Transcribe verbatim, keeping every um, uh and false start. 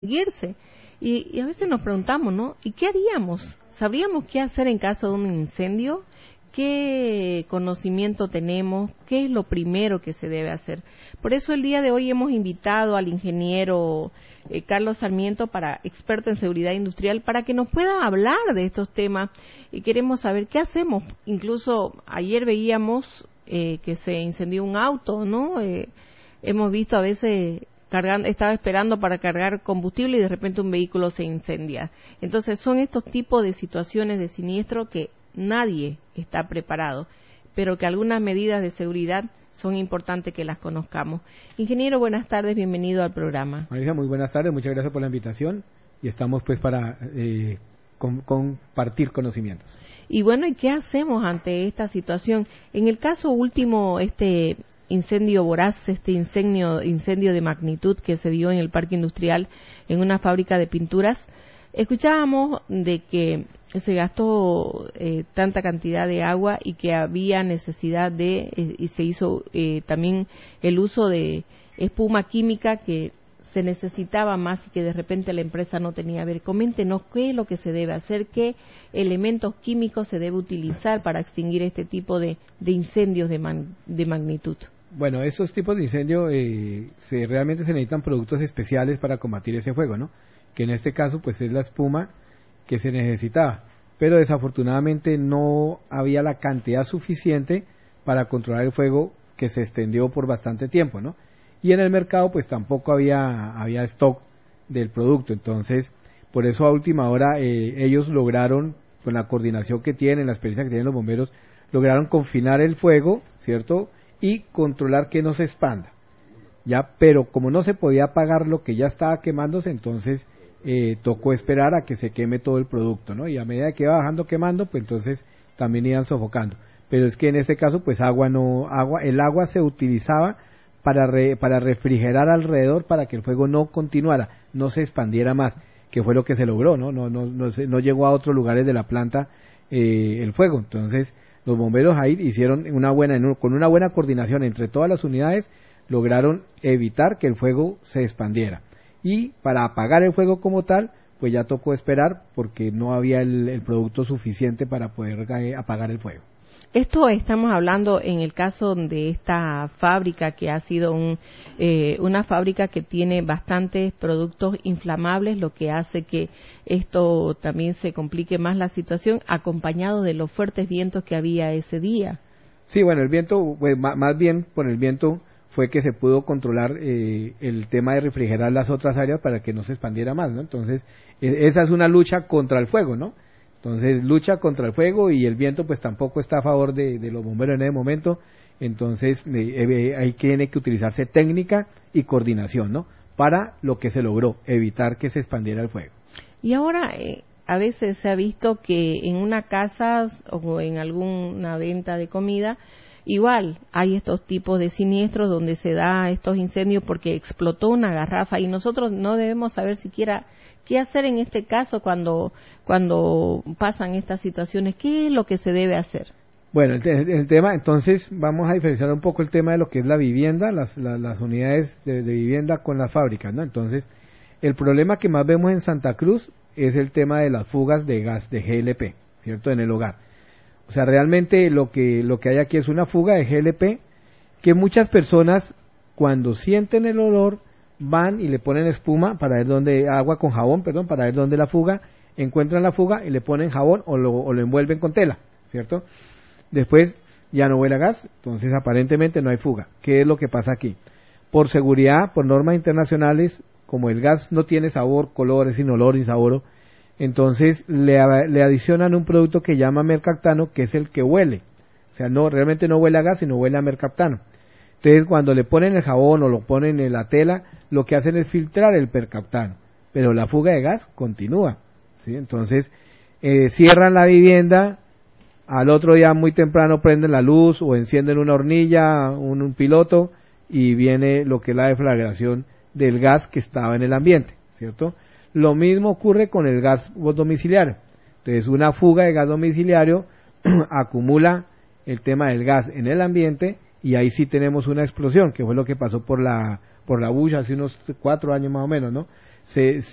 seguirse. Y, y a veces nos preguntamos, ¿no? ¿Y qué haríamos? ¿Sabríamos qué hacer en caso de un incendio? ¿Qué conocimiento tenemos? ¿Qué es lo primero que se debe hacer? Por eso el día de hoy hemos invitado al ingeniero eh, Carlos Sarmiento, para experto en seguridad industrial, para que nos pueda hablar de estos temas. Y queremos saber qué hacemos. Incluso ayer veíamos eh, que se incendió un auto, ¿no? Eh, hemos visto a veces... Cargando, estaba esperando para cargar combustible y de repente un vehículo se incendia. Entonces son estos tipos de situaciones de siniestro que nadie está preparado, pero que algunas medidas de seguridad son importantes que las conozcamos. Ingeniero, buenas tardes, bienvenido al programa. Marisa, muy buenas tardes, muchas gracias por la invitación y estamos pues para eh, con, compartir conocimientos. Y bueno, ¿y qué hacemos ante esta situación? En el caso último, este incendio voraz, este incendio, incendio de magnitud que se dio en el parque industrial en una fábrica de pinturas, escuchábamos de que se gastó eh, tanta cantidad de agua y que había necesidad de, eh, y se hizo eh, también el uso de espuma química que se necesitaba más y que de repente la empresa no tenía. A ver, coméntenos qué es lo que se debe hacer, qué elementos químicos se debe utilizar para extinguir este tipo de, de incendios de, man, de magnitud. Bueno, esos tipos de incendio eh, se, realmente se necesitan productos especiales para combatir ese fuego, ¿no? Que en este caso pues es la espuma que se necesitaba, pero desafortunadamente no había la cantidad suficiente para controlar el fuego que se extendió por bastante tiempo, ¿no? Y en el mercado pues tampoco había, había stock del producto, entonces por eso a última hora eh, ellos lograron, con la coordinación que tienen, la experiencia que tienen los bomberos, lograron confinar el fuego, ¿cierto?, y controlar que no se expanda, ya, pero como no se podía apagar lo que ya estaba quemándose, entonces eh, tocó esperar a que se queme todo el producto, ¿no? Y a medida que iba bajando quemando, pues entonces también iban sofocando. Pero es que en este caso, pues agua no, agua, el agua se utilizaba para re, para refrigerar alrededor, para que el fuego no continuara, no se expandiera más, que fue lo que se logró, ¿no? No, no, no, se, no llegó a otros lugares de la planta eh, el fuego, entonces los bomberos ahí hicieron una buena, con una buena coordinación entre todas las unidades, lograron evitar que el fuego se expandiera. Y para apagar el fuego como tal, pues ya tocó esperar porque no había el, el producto suficiente para poder eh, apagar el fuego. Esto estamos hablando en el caso de esta fábrica que ha sido un, eh, una fábrica que tiene bastantes productos inflamables, lo que hace que esto también se complique más la situación, acompañado de los fuertes vientos que había ese día. Sí, bueno, el viento, pues, más bien por el viento fue que se pudo controlar eh, el tema de refrigerar las otras áreas para que no se expandiera más, ¿no? Entonces, eh, esa es una lucha contra el fuego, ¿no? Entonces, lucha contra el fuego y el viento pues tampoco está a favor de, de los bomberos en ese momento, entonces eh, eh, ahí tiene que utilizarse técnica y coordinación, ¿no? Para lo que se logró, evitar que se expandiera el fuego. Y ahora, eh, a veces se ha visto que en una casa o en alguna venta de comida, igual hay estos tipos de siniestros donde se da estos incendios porque explotó una garrafa y nosotros no debemos saber siquiera qué hacer en este caso cuando cuando pasan estas situaciones. ¿Qué es lo que se debe hacer? Bueno, el, el tema, entonces vamos a diferenciar un poco el tema de lo que es la vivienda, las, las, las unidades de, de vivienda con las fábricas, ¿no? Entonces, el problema que más vemos en Santa Cruz es el tema de las fugas de gas de G L P, ¿cierto?, en el hogar. O sea, realmente lo que lo que hay aquí es una fuga de G L P que muchas personas cuando sienten el olor van y le ponen espuma para ver dónde, agua con jabón, perdón, para ver dónde la fuga, encuentran la fuga y le ponen jabón o lo, o lo envuelven con tela, ¿cierto? Después ya no huele a gas, entonces aparentemente no hay fuga. ¿Qué es lo que pasa aquí? Por seguridad, por normas internacionales, como el gas no tiene sabor, color, es inoloro, insaboro, entonces le, le adicionan un producto que llama mercaptano, que es el que huele. O sea, no, realmente no huele a gas, sino huele a mercaptano. Entonces, cuando le ponen el jabón o lo ponen en la tela, lo que hacen es filtrar el percaptano, pero la fuga de gas continúa, ¿sí? Entonces, eh, cierran la vivienda, al otro día muy temprano prenden la luz o encienden una hornilla, un, un piloto, y viene lo que es la deflagración del gas que estaba en el ambiente, ¿cierto? Lo mismo ocurre con el gas domiciliario. Entonces, una fuga de gas domiciliario acumula el tema del gas en el ambiente y ahí sí tenemos una explosión, que fue lo que pasó por la por la Bush hace unos cuatro años más o menos, ¿no? Se,